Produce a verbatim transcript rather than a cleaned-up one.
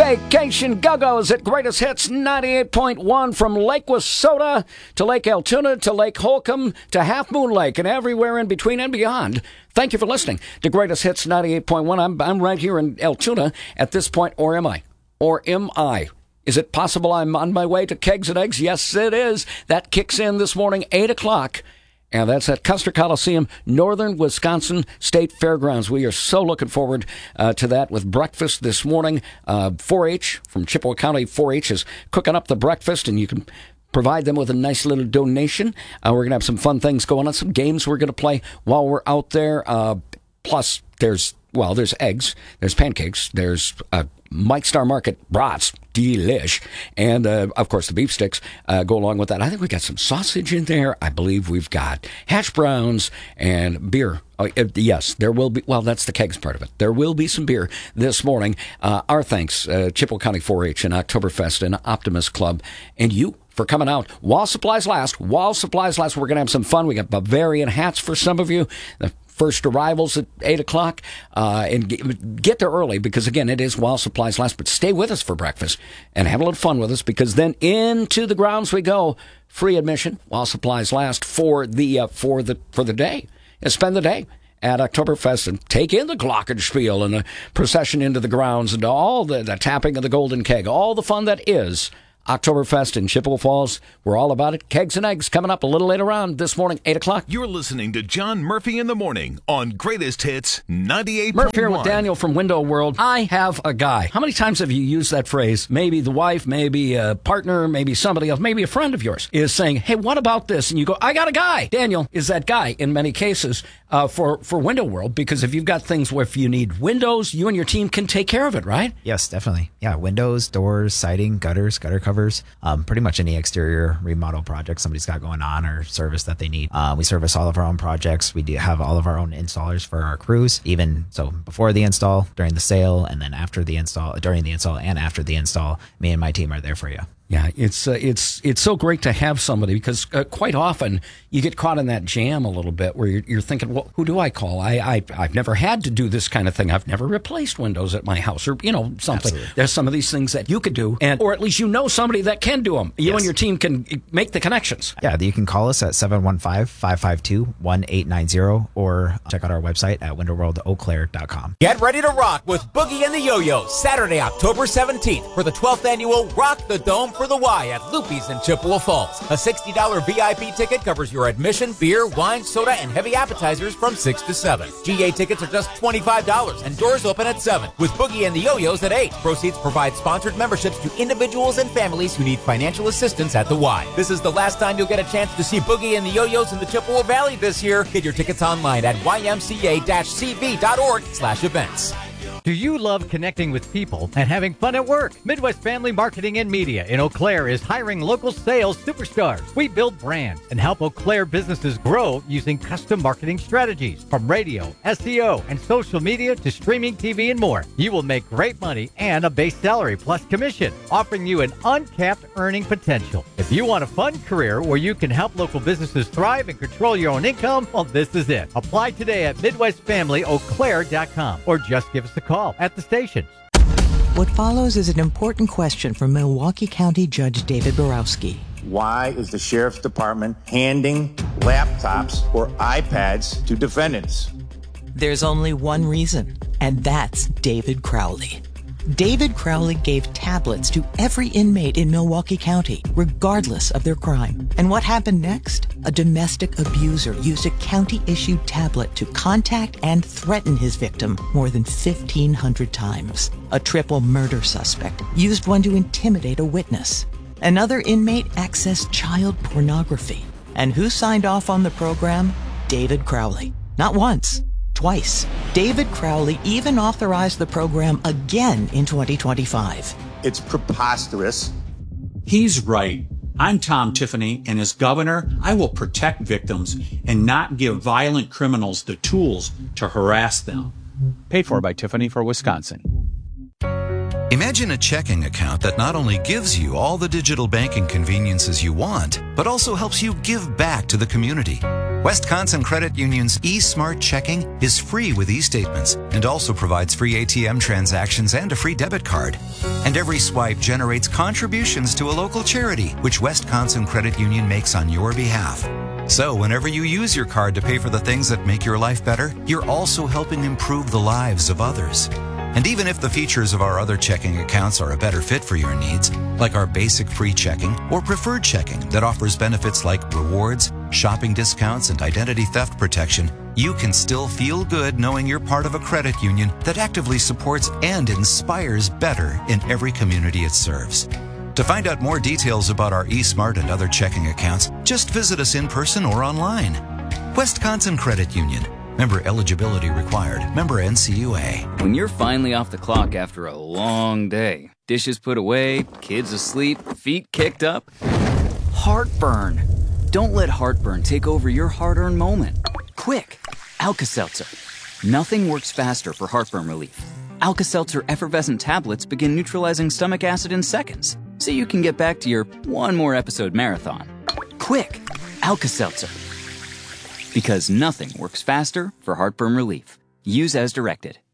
Vacation Go-Go's at Greatest Hits ninety-eight point one, from Lake Wissota to Lake Altoona to Lake Holcomb to Half Moon Lake and everywhere in between and beyond. Thank you for listening to Greatest Hits ninety-eight point one. I'm, I'm right here in Altoona at this point, or am I? Or am I? Is it possible I'm on my way to Kegs and Eggs? Yes, it is. That kicks in this morning, eight o'clock. And that's at Custer Coliseum, Northern Wisconsin State Fairgrounds. We are so looking forward uh, to that with breakfast this morning. Uh, four H from Chippewa County four H is cooking up the breakfast, and you can provide them with a nice little donation. Uh, we're going to have some fun things going on, some games we're going to play while we're out there. Uh, plus, there's, well, there's eggs, there's pancakes, there's uh, Mike Star Market brats, delish, and uh, of course the beef sticks uh, go along with that. I think we got some sausage in there. I believe we've got hash browns and beer. Oh, uh, yes, there will be. Well, that's the kegs part of it. There will be some beer this morning. Uh, our thanks, uh, Chippewa County four H and Oktoberfest and Optimist Club, and you for coming out while supplies last. While supplies last, we're going to have some fun. We got Bavarian hats for some of you. The first arrivals at eight o'clock, uh, and get, get there early because, again, it is while supplies last. But stay with us for breakfast and have a little fun with us, because then into the grounds we go. Free admission while supplies last for the uh, for the for the day. And spend the day at Oktoberfest and take in the glockenspiel and the procession into the grounds and all the, the tapping of the golden keg, all the fun that is Oktoberfest in Chippewa Falls. We're all about it. Kegs and Eggs coming up a little later on this morning, eight o'clock. You're listening to John Murphy in the Morning on Greatest Hits ninety-eight point one. Murphy here with Daniel from Window World. I have a guy. How many times have you used that phrase? Maybe the wife, maybe a partner, maybe somebody else, maybe a friend of yours is saying, hey, what about this? And you go, I got a guy. Daniel is that guy in many cases uh, for, for Window World, because if you've got things where if you need windows, you and your team can take care of it, right? Yes, definitely. Yeah, windows, doors, siding, gutters, gutter covers. Um, pretty much any exterior remodel project somebody's got going on or service that they need. Uh, we service all of our own projects. We do have all of our own installers for our crews, even so before the install, during the sale, and then after the install, during the install and after the install. Me and my team are there for you. Yeah, it's uh, it's it's so great to have somebody, because uh, quite often you get caught in that jam a little bit where you're, you're thinking, well, who do I call? I, I, I've never had to do this kind of thing. I've never replaced windows at my house, or, you know, something. Absolutely. There's some of these things that you could do, and or at least you know somebody that can do them. You yes. and your team can make the connections. Yeah, you can call us at seven one five, five five two, one eight nine zero or check out our website at window world eau claire dot com. Get ready to rock with Boogie and the Yo-Yos Saturday, October seventeenth for the twelfth annual Rock the Dome for the Y at Loopy's in Chippewa Falls. A sixty dollars V I P ticket covers your admission, beer, wine, soda, and heavy appetizers from six to seven. G A tickets are just twenty-five dollars and doors open at seven. With Boogie and the Yo-Yos at eight. Proceeds provide sponsored memberships to individuals and families who need financial assistance at the Y. This is the last time you'll get a chance to see Boogie and the Yo-Yos in the Chippewa Valley this year. Get your tickets online at y m c a dash c v dot org slash events. Do you love connecting with people and having fun at work? Midwest Family Marketing and Media in Eau Claire is hiring local sales superstars. We build brands and help Eau Claire businesses grow using custom marketing strategies, from radio, S E O, and social media to streaming T V and more. You will make great money and a base salary plus commission, offering you an uncapped earning potential. If you want a fun career where you can help local businesses thrive and control your own income, well, this is it. Apply today at midwest family eau claire dot com or just give us a call at the station. What follows is an important question from Milwaukee County Judge David Borowski. Why is the Sheriff's Department handing laptops or iPads to defendants? There's only one reason, and that's David Crowley. David Crowley gave tablets to every inmate in Milwaukee County, regardless of their crime. And what happened next? A domestic abuser used a county-issued tablet to contact and threaten his victim more than fifteen hundred times. A triple murder suspect used one to intimidate a witness. Another inmate accessed child pornography. And who signed off on the program? David Crowley. Not once. Twice. David Crowley even authorized the program again in twenty twenty-five. It's preposterous. He's right. I'm Tom Tiffany, and as governor, I will protect victims and not give violent criminals the tools to harass them. Paid for by Tiffany for Wisconsin. Imagine a checking account that not only gives you all the digital banking conveniences you want, but also helps you give back to the community. Wisconsin Credit Union's eSmart Checking is free with e-statements and also provides free A T M transactions and a free debit card. And every swipe generates contributions to a local charity, which Wisconsin Credit Union makes on your behalf. So whenever you use your card to pay for the things that make your life better, you're also helping improve the lives of others. And even if the features of our other checking accounts are a better fit for your needs, like our basic free checking or preferred checking that offers benefits like rewards, shopping discounts, and identity theft protection, you can still feel good knowing you're part of a credit union that actively supports and inspires better in every community it serves. To find out more details about our eSmart and other checking accounts, just visit us in person or online. Wisconsin Credit Union. Member eligibility required. Member N C U A. When you're finally off the clock after a long day, dishes put away, kids asleep, feet kicked up, heartburn. Don't let heartburn take over your hard-earned moment. Quick, Alka-Seltzer. Nothing works faster for heartburn relief. Alka-Seltzer effervescent tablets begin neutralizing stomach acid in seconds, so you can get back to your one more episode marathon. Quick, Alka-Seltzer. Because nothing works faster for heartburn relief. Use as directed.